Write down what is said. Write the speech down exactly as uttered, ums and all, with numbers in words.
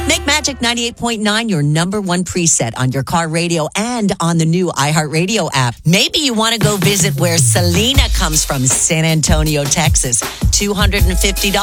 Make Magic ninety-eight point nine your number one preset on your car radio and on the new iHeartRadio app. Maybe you want to go visit where Selena comes from, San Antonio, Texas. two hundred fifty dollars